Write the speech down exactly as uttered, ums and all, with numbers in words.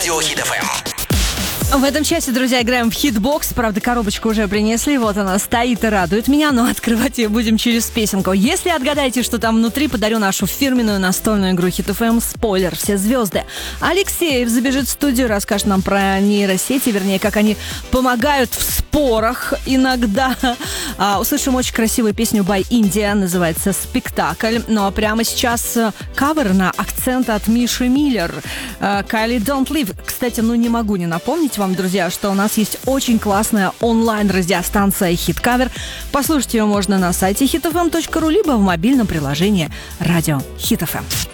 Хит эф эм. В этом часе, друзья, играем в хитбокс. Правда, коробочку уже принесли. Вот она стоит и радует меня, но открывать ее будем через песенку. Если отгадаете, что там внутри, подарю нашу фирменную настольную игру Хит эф эм «Спойлер. Все звезды». Алексеев забежит в студию, расскажет нам про нейросети, вернее, как они помогают в спорах иногда. А, услышим очень красивую песню by India, называется «Спектакль». Ну а прямо сейчас кавер на акцент от Миши Миллер. Kylie Don't Leave. Кстати, ну не могу не напомнить вам, друзья, что у нас есть очень классная онлайн-радиостанция «Хит-кавер». Послушать ее можно на сайте хит эф эм точка ру либо в мобильном приложении «Радио Хит эф эм».